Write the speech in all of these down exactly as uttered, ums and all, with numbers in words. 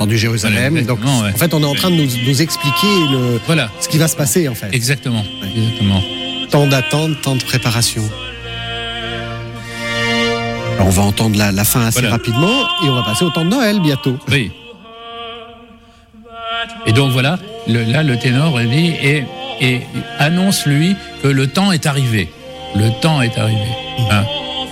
entendu Jérusalem. Voilà, Donc, ouais. en fait, on est en train de nous, nous expliquer le, voilà. ce qui va se passer, en fait. Exactement. Ouais. Exactement. Tant d'attente, tant de préparation. Alors, on va entendre la, la fin assez Voilà. rapidement et on va passer au temps de Noël bientôt. Oui. Et donc voilà, le, là le ténor dit et, et annonce lui que le temps est arrivé. Le temps est arrivé. Hein.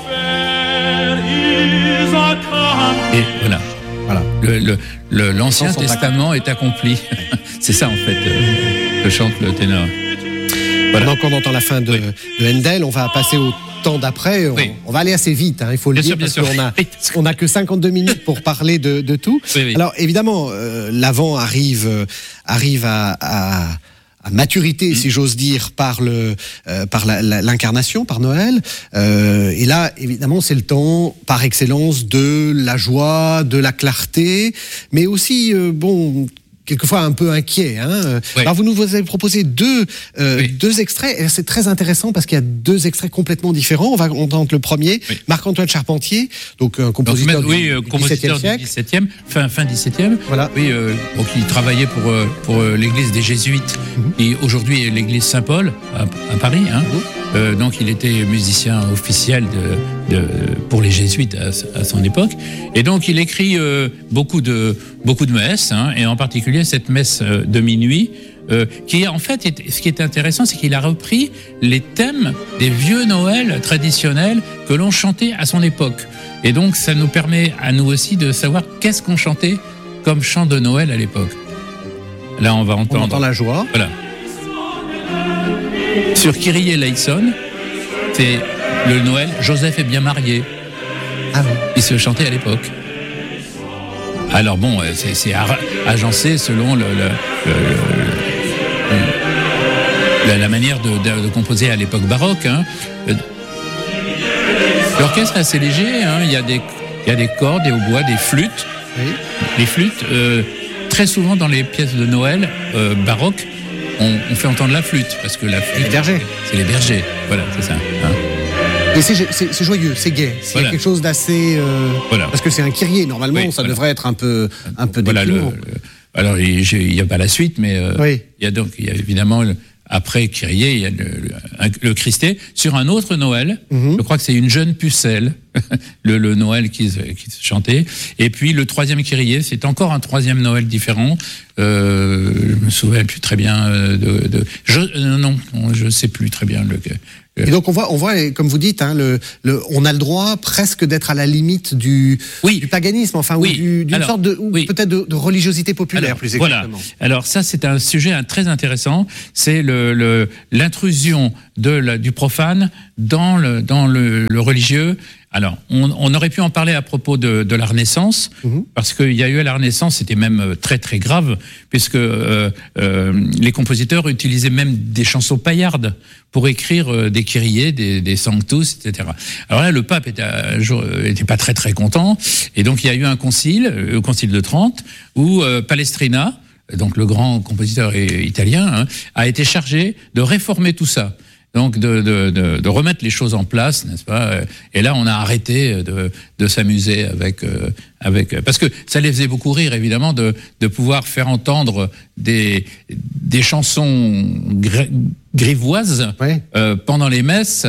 Et voilà. Voilà. Le, le, le, l'Ancien Les temps sont Testament est accompli. C'est ça en fait euh, que chante le ténor. Voilà. Pendant qu'on entend la fin de, Oui. de Handel, on va passer au temps d'après. On, Oui. on va aller assez vite, hein, il faut le Bien dire, sûr, bien parce sûr. qu'on a, Oui. on a que cinquante-deux minutes pour parler de, de tout. Oui, oui. Alors évidemment, euh, l'Avent arrive, euh, arrive à, à, à maturité, Mm. si j'ose dire, par le, euh, par la, la, l'incarnation, par Noël. Euh, et là, évidemment, c'est le temps par excellence de la joie, de la clarté, mais aussi, euh, bon, quelquefois un peu inquiet. Hein. Oui. Alors vous nous avez proposé deux, euh, Oui. deux extraits, et c'est très intéressant parce qu'il y a deux extraits complètement différents. On va entendre le premier, Oui. Marc-Antoine Charpentier, donc un Donc, compositeur mais- oui, du, euh, du compositeur dix-septième du siècle. dix-septième, fin, fin dix-septième. Voilà. Oui, euh, donc il travaillait pour, euh, pour euh, l'église des Jésuites, Mhm. et aujourd'hui est l'église Saint-Paul à, à Paris. Hein. Mhm. Euh, donc il était musicien officiel de, de, pour les Jésuites à, à son époque. Et donc il écrit euh, beaucoup, de, beaucoup de messes, hein, et en particulier cette messe euh, de minuit, euh, qui en fait, est, ce qui est intéressant, c'est qu'il a repris les thèmes des vieux Noëls traditionnels que l'on chantait à son époque. Et donc ça nous permet à nous aussi de savoir qu'est-ce qu'on chantait comme chant de Noël à l'époque. Là on va On entendre... entend la joie. Voilà. Sur Kyrie eleison, c'est le Noël, Joseph est bien marié. Ah oui. Il se chantait à l'époque. Alors bon, euh, c'est, c'est ar- agencé selon le, le- le- le- la, la manière de, de- de composer à l'époque baroque. Hein. Euh, L'orchestre est assez léger, hein. il, y a des, il y a des cordes, des hautbois, des flûtes. Oui. Les flûtes, euh, très souvent dans les pièces de Noël euh, baroques, on, on fait entendre la flûte, parce que la flûte... Les bergers. C'est les bergers, voilà, c'est ça. Hein. Et c'est, c'est, c'est joyeux, c'est gai. C'est Voilà. quelque chose d'assez... euh, Voilà. Parce que c'est un kyrie, normalement, Oui, ça voilà. devrait être un peu, un peu Voilà, le, déprimant. le- alors, il n'y a pas la suite, mais euh, Oui. il y a donc, il y a évidemment, le- après Kyrie, il y a le, le, un- le Christé. Sur un autre Noël, Mhm. je crois que c'est une jeune pucelle, le, le Noël qui, se- qui se chantait. Et puis, le troisième Kyrie, c'est encore un troisième Noël différent. Euh, je me souviens plus très bien euh, de... de je, euh, non, je sais plus très bien le... Et donc on voit, on voit, comme vous dites, hein, le, le, on a le droit presque d'être à la limite du, Oui. du paganisme, enfin, Oui. ou du, d'une Alors, sorte de, ou oui. peut-être de, de religiosité populaire, Alors, plus voilà. exactement. Alors ça, c'est un sujet hein, très intéressant. C'est le, le, l'intrusion de la, du profane dans le, dans le, le religieux. Alors, on, on aurait pu en parler à propos de, de la Renaissance, Mhm. parce qu'il y a eu à la Renaissance, c'était même euh, très très grave, puisque euh, euh, les compositeurs utilisaient même des chansons paillardes pour écrire euh, des kyriés, des, des sanctus, et cetera. Alors là, le pape était, un jour, euh, était pas très très content, et donc il y a eu un concile, le concile de Trente, où euh, Palestrina, donc le grand compositeur i- italien, hein, a été chargé de réformer tout ça. Donc de, de, de, de remettre les choses en place, n'est-ce pas? Et là, on a arrêté de, de s'amuser avec, euh, avec, parce que ça les faisait beaucoup rire, évidemment, de, de pouvoir faire entendre des, des chansons gri- grivoises Ouais. euh, pendant les messes,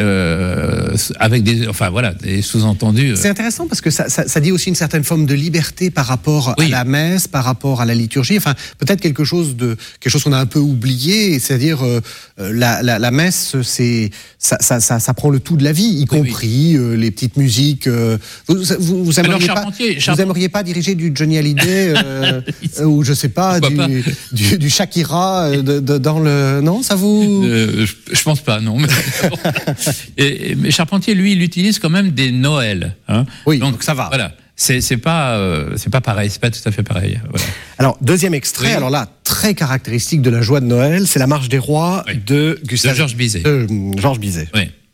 euh, avec des, enfin voilà, des sous-entendus. euh. C'est intéressant parce que ça, ça, ça dit aussi une certaine forme de liberté par rapport Oui. à la messe, par rapport à la liturgie. Enfin, peut-être quelque chose de quelque chose qu'on a un peu oublié, c'est-à-dire euh, la, la, la messe, c'est ça, ça, ça, ça prend le tout de la vie, y Oui, compris euh, les petites musiques. euh, vous, vous, vous Alors, aimeriez pas, Charpentier- vous Charpentier- aimeriez pas diriger du Johnny Hallyday euh, euh, ou je sais pas Pourquoi du, pas du, du Shakira euh, de, de, dans le non, ça vous Euh, je, je pense pas, non. Mais, et, et- mais Charpentier, lui, il utilise quand même des Noëls. Hein. Oui, donc ça va. Voilà. C'est, c'est pas, euh, c'est pas pareil. C'est pas tout à fait pareil. Voilà. Alors, deuxième extrait, Oui. alors là, très caractéristique de la joie de Noël, c'est la marche des rois Oui. de Gustave De Georges Bizet. de, hum, Georges Bizet. Oui.